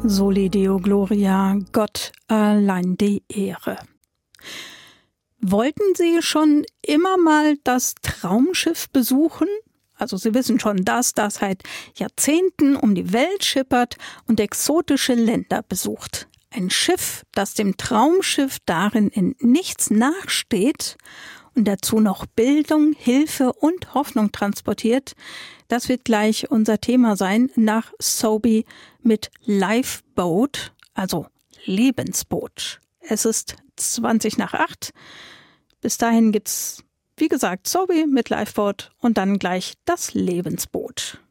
Soli Deo Gloria, Gott allein die Ehre. Wollten Sie schon immer mal das Traumschiff besuchen? Also Sie wissen schon, dass das seit Jahrzehnten um die Welt schippert und exotische Länder besucht. Ein Schiff, das dem Traumschiff darin in nichts nachsteht und dazu noch Bildung, Hilfe und Hoffnung transportiert, das wird gleich unser Thema sein nach Sobi mit Lifeboat, also Lebensboot. Es ist 7:20. Bis dahin gibt's, wie gesagt, Sobi mit Lifeboat und dann gleich das Lebensboot.